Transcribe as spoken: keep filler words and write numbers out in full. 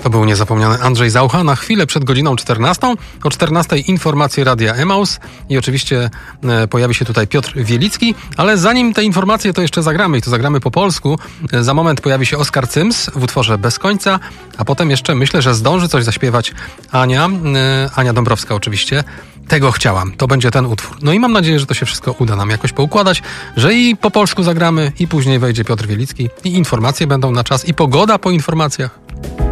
To był niezapomniany Andrzej Zaucha. Na chwilę przed godziną czternastą. O czternastej informacje Radia Emaus i oczywiście e, pojawi się tutaj Piotr Wielicki, ale zanim te informacje to jeszcze zagramy i to zagramy po polsku. E, za moment pojawi się Oskar Cyms w utworze Bez końca, a potem jeszcze myślę, że zdąży coś zaśpiewać Ania, e, Ania Dąbrowska oczywiście. Tego chciałam. To będzie ten utwór. No i mam nadzieję, że to się wszystko uda nam jakoś poukładać, że i po polsku zagramy i później wejdzie Piotr Wielicki i informacje będą na czas i pogoda po informacjach.